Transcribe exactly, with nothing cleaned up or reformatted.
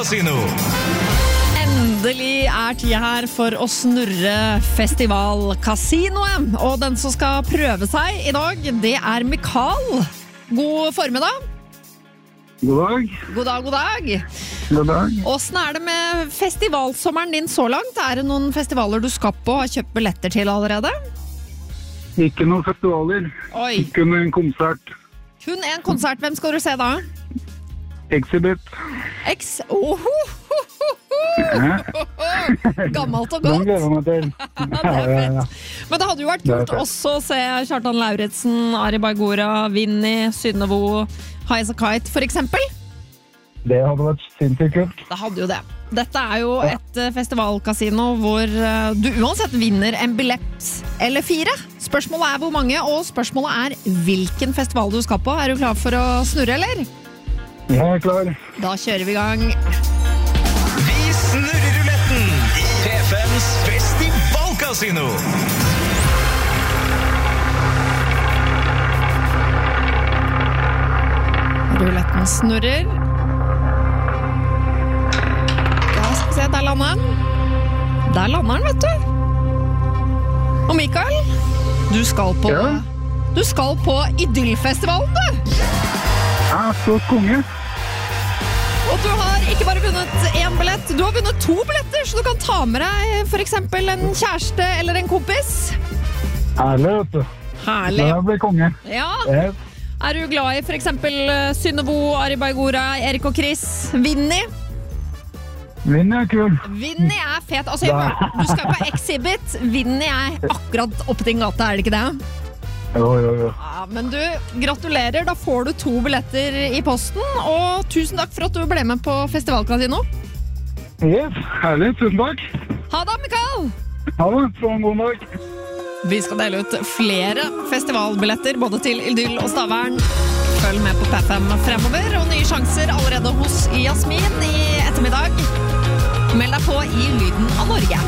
Casino. Endelig er tida her for å snurre festivalkasinoet. Og den som skal prøve seg i dag, det er Mikael. God formiddag. God dag. God dag, god dag. God dag. Hvordan er det med festivalsommeren din så langt? Er det noen festivaler du skal på og har kjøpt billetter til allerede? Ikke noen festivaler. Oi. Kun en konsert. Kun en konsert. Hvem skal du se da? Exhibit. X. Oh, ho, ho, ho, ho. Gammelt og Den godt. gleder jeg meg til. Det er fett. Men det hadde jo vært Det er kult fett. også å se Kjartan Lauritsen, Ari Bargora, Vinny, Synnevo, High as a Kite for eksempel. Det hadde vært sinnssykt kult. Det hadde jo det. Dette er jo et eh, festivalkasino hvor eh, du uansett vinner en billett eller fire. Spørsmålet er hvor mange, og spørsmålet er hvilken festival du skal på. Er du klar for å snurre, eller? Jeg er klar. Da kjører vi i gang. Vi snurrer ruletten i P fms festivalkasino. Ruletten snurrer. Ja, skal vi se, der lander den. Der lander den, vet du. Og Mikael, du skal på, Ja. du skal på Idyllfestivalen, du. Jeg er så konge. Og du har ikke bare vunnet én billett, du har vunnet to billetter, så du kan ta med deg for eksempel en kjæreste eller en kompis. Herlig, vet du. Herlig. Jeg blir konge. Ja. Yes. Er du glad i for eksempel Synnevo, Ari Bargora, Erik og Chris, Vinny? Vinny er kul. Vinny er fet. Altså, jeg- du skal på Exhibit. Vinny er akkurat oppe din gate, er det ikke det? Jo, jo, jo. Ja, men du, gratulerer. Da får du to billetter i posten. Og tusen takk for at du ble med på Festivalkasino. Yes, herlig. Tusen takk. Ha det, Mikael! Ha det. Så en god dag. Vi skal dele ut flere festivalbilletter, både til Idyll og Stavern. Følg med på P F M fremover, og nye sjanser allerede hos Jasmin i ettermiddag. Meld deg på i Lyden av Norge.